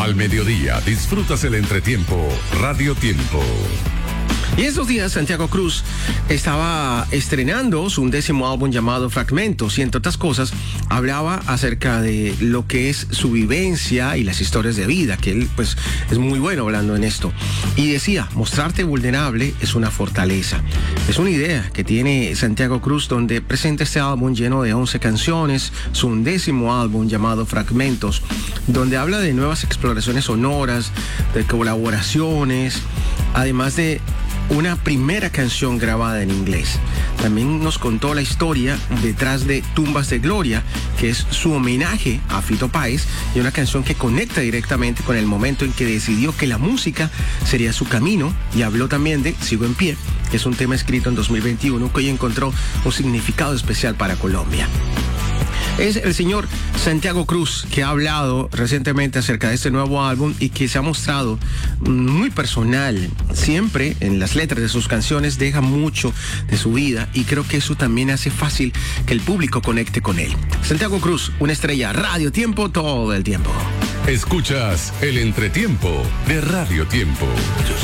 Al mediodía disfrutas el entretiempo Radio Tiempo. Y estos días Santiago Cruz estaba estrenando su 11º álbum llamado Fragmentos y entre otras cosas hablaba acerca de lo que es su vivencia y las historias de vida, que él pues es muy bueno hablando en esto. Y decía, mostrarte vulnerable es una fortaleza. Es una idea que tiene Santiago Cruz donde presenta este álbum lleno de 11 canciones, su 11º álbum llamado Fragmentos, donde habla de nuevas exploraciones sonoras, de colaboraciones, además de una primera canción grabada en inglés. También nos contó la historia detrás de Tumbas de Gloria, que es su homenaje a Fito Páez y una canción que conecta directamente con el momento en que decidió que la música sería su camino, y habló también de Sigo en Pie, que es un tema escrito en 2021 que hoy encontró un significado especial para Colombia. Es el señor Santiago Cruz que ha hablado recientemente acerca de este nuevo álbum y que se ha mostrado muy personal. Siempre en las letras de sus canciones deja mucho de su vida y creo que eso también hace fácil que el público conecte con él. Santiago Cruz, una estrella Radio Tiempo todo el tiempo. Escuchas el entretiempo de Radio Tiempo.